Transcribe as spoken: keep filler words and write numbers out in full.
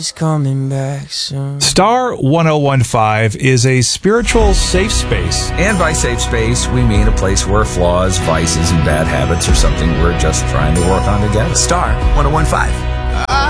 He's coming back soon. Star one oh one five is a spiritual safe space. And by safe space, we mean a place where flaws, vices, and bad habits are something we're just trying to work on together. Star one oh one five.